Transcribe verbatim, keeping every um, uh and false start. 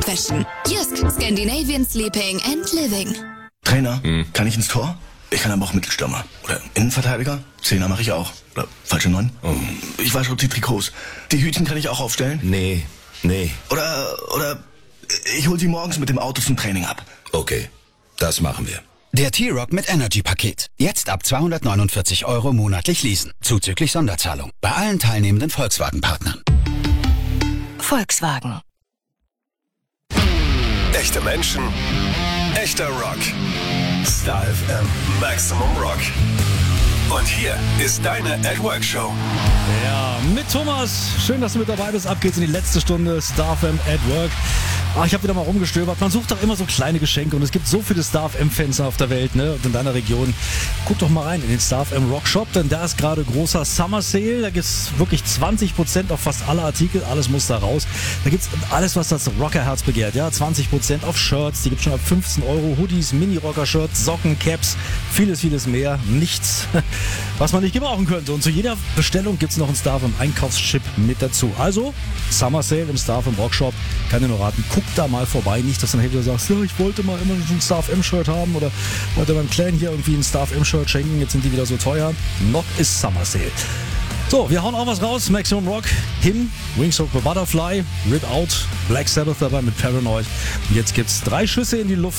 Bettwäschen. Jysk, Scandinavian Sleeping and Living. Trainer, hm. kann ich ins Tor? Ich kann aber auch Mittelstürmer. Oder Innenverteidiger? Zehner mache ich auch. Oder falsche Neun? Oh. Ich wasche auch die Trikots. Die Hütchen kann ich auch aufstellen? Nee, nee. Oder, oder ich hol sie morgens mit dem Auto zum Training ab. Okay, das machen wir. Der T-Rock mit Energy-Paket. Jetzt ab zweihundertneunundvierzig Euro monatlich leasen. Zuzüglich Sonderzahlung. Bei allen teilnehmenden Volkswagen-Partnern. Volkswagen. Echte Menschen, echter Rock. Star F M Maximum Rock. Und hier ist deine At Work Show. Ja, mit Thomas. Schön, dass du mit dabei bist. Ab geht's in die letzte Stunde Star F M At Work. Ach, ich habe wieder mal rumgestöbert. Man sucht doch immer so kleine Geschenke und es gibt so viele Star F M-Fans auf der Welt, ne? Und in deiner Region. Guck doch mal rein in den Star F M Rock Shop, denn da ist gerade großer Summer Sale. Da gibt's wirklich zwanzig Prozent auf fast alle Artikel. Alles muss da raus. Da gibt's alles, was das Rockerherz begehrt. Ja, zwanzig Prozent auf Shirts. Die gibt's schon ab fünfzehn Euro. Hoodies, Mini-Rocker-Shirts, Socken, Caps. Vieles, vieles mehr. Nichts, was man nicht gebrauchen könnte. Und zu jeder Bestellung gibt's noch einen Star F M Einkaufschip mit dazu. Also, Summer Sale im Star F M Rock Shop. Kann dir nur raten. Guck da mal vorbei. Nicht, dass du dann wieder sagst, ja, ich wollte mal immer ein Star F M-Shirt haben oder wollte meinem Clan hier irgendwie ein Star F M-Shirt schenken. Jetzt sind die wieder so teuer. Noch ist Summer Sale. So, wir hauen auch was raus. Maximum Rock, Him, Wings of the Butterfly, Rip Out, Black Sabbath dabei mit Paranoid. Und jetzt gibt's drei Schüsse in die Luft.